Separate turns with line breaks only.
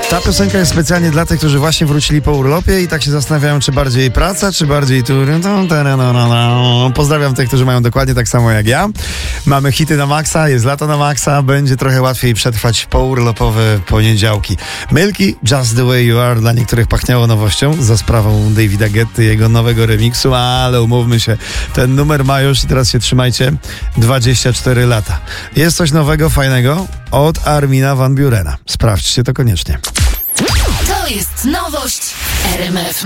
Ta piosenka jest specjalnie dla tych, którzy właśnie wrócili po urlopie i tak się zastanawiają, czy bardziej praca, czy bardziej tu. Pozdrawiam tych, którzy mają dokładnie tak samo jak ja. Mamy hity na maksa, jest lato na maksa, będzie trochę łatwiej przetrwać pourlopowe poniedziałki. Milky, Just the Way You Are, dla niektórych pachniało nowością za sprawą Davida Guetty, jego nowego remiksu, ale umówmy się, ten numer ma już, i teraz się trzymajcie, 24 lata. Jest coś nowego, fajnego od Armina van Burena. Sprawdźcie to koniecznie.
To jest nowość RMF